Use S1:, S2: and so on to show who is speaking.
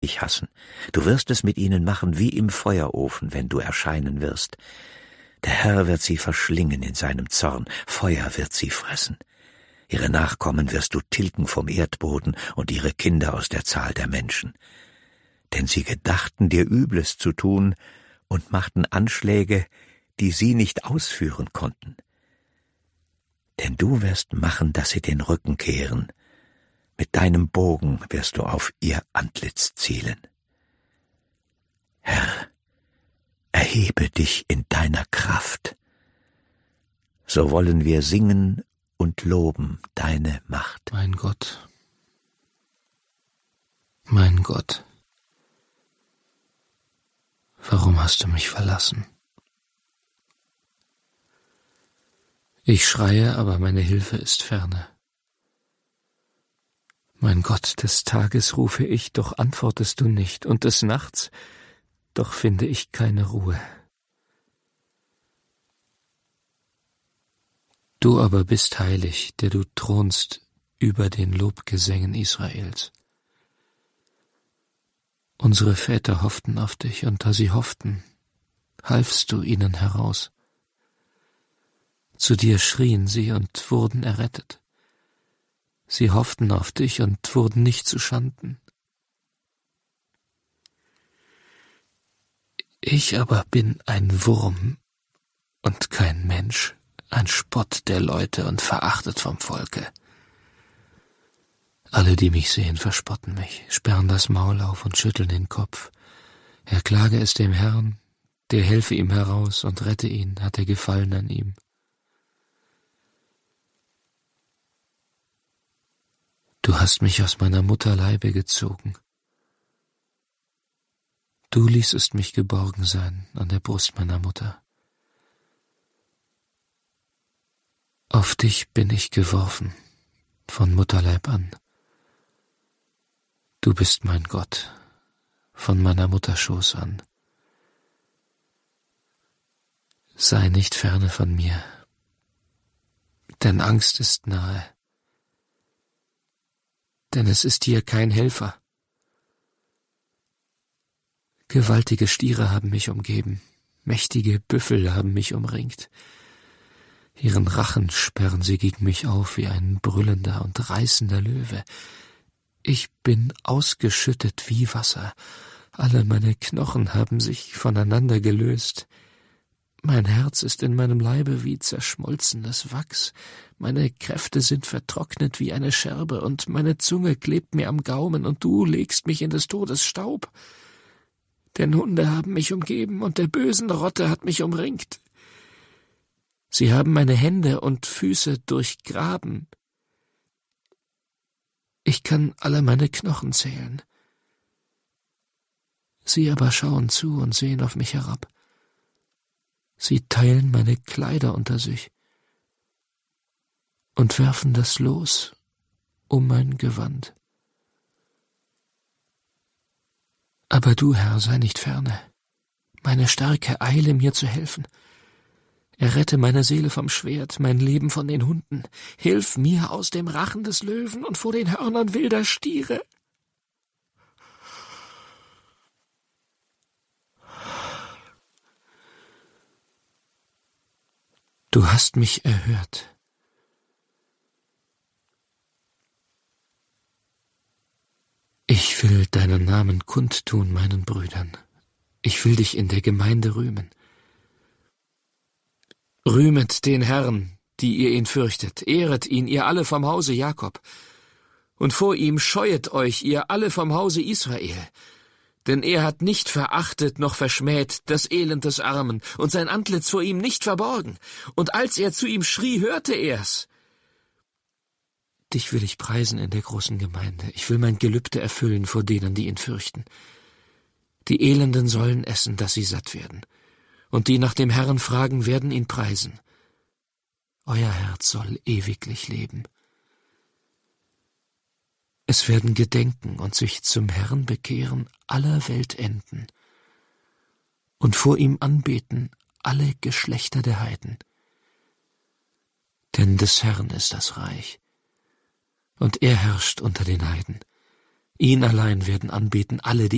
S1: dich hassen. Du wirst es mit ihnen machen wie im Feuerofen, wenn du erscheinen wirst. Der Herr wird sie verschlingen in seinem Zorn, Feuer wird sie fressen. Ihre Nachkommen wirst du tilgen vom Erdboden und ihre Kinder aus der Zahl der Menschen. Denn sie gedachten dir Übles zu tun und machten Anschläge, die sie nicht ausführen konnten. Denn du wirst machen, dass sie den Rücken kehren. Mit deinem Bogen wirst du auf ihr Antlitz zielen. Herr, erhebe dich in deiner Kraft. So wollen wir singen und loben deine Macht.
S2: Mein Gott, warum hast du mich verlassen? Ich schreie, aber meine Hilfe ist ferne. Mein Gott, des Tages rufe ich, doch antwortest du nicht, und des Nachts, doch finde ich keine Ruhe. Du aber bist heilig, der du thronst über den Lobgesängen Israels. Unsere Väter hofften auf dich, und da sie hofften, halfst du ihnen heraus. Zu dir schrien sie und wurden errettet. Sie hofften auf dich und wurden nicht zuschanden. Ich aber bin ein Wurm und kein Mensch, ein Spott der Leute und verachtet vom Volke. Alle, die mich sehen, verspotten mich, sperren das Maul auf und schütteln den Kopf. Er klage es dem Herrn, der helfe ihm heraus und rette ihn, hat er Gefallen an ihm. Du hast mich aus meiner Mutter Leibe gezogen. Du ließest mich geborgen sein an der Brust meiner Mutter. Auf dich bin ich geworfen, von Mutterleib an. Du bist mein Gott, von meiner Mutter Schoß an. Sei nicht ferne von mir, denn Angst ist nahe. Denn es ist hier kein Helfer. Gewaltige Stiere haben mich umgeben, mächtige Büffel haben mich umringt. Ihren Rachen sperren sie gegen mich auf wie ein brüllender und reißender Löwe. Ich bin ausgeschüttet wie Wasser, alle meine Knochen haben sich voneinander gelöst. Mein Herz ist in meinem Leibe wie zerschmolzenes Wachs, meine Kräfte sind vertrocknet wie eine Scherbe, und meine Zunge klebt mir am Gaumen, und du legst mich in des Todes Staub. Denn Hunde haben mich umgeben, und der bösen Rotte hat mich umringt. Sie haben meine Hände und Füße durchgraben. Ich kann alle meine Knochen zählen. Sie aber schauen zu und sehen auf mich herab. Sie teilen meine Kleider unter sich und werfen das Los um mein Gewand. Aber du, Herr, sei nicht ferne. Meine Stärke eile mir zu helfen. Errette meine Seele vom Schwert, mein Leben von den Hunden. Hilf mir aus dem Rachen des Löwen und vor den Hörnern wilder Stiere. Du hast mich erhört. Ich will deinen Namen kundtun meinen Brüdern. Ich will dich in der Gemeinde rühmen. Rühmet den Herrn, die ihr ihn fürchtet, ehret ihn, ihr alle vom Hause Jakob. Und vor ihm scheuet euch, ihr alle vom Hause Israel. Denn er hat nicht verachtet noch verschmäht das Elend des Armen und sein Antlitz vor ihm nicht verborgen. Und als er zu ihm schrie, hörte er's. Dich will ich preisen in der großen Gemeinde. Ich will mein Gelübde erfüllen vor denen, die ihn fürchten. Die Elenden sollen essen, dass sie satt werden. Und die nach dem Herrn fragen, werden ihn preisen. Euer Herz soll ewiglich leben. Es werden gedenken und sich zum Herrn bekehren aller Weltenden und vor ihm anbeten alle Geschlechter der Heiden. Denn des Herrn ist das Reich, und er herrscht unter den Heiden. Ihn allein werden anbeten alle, die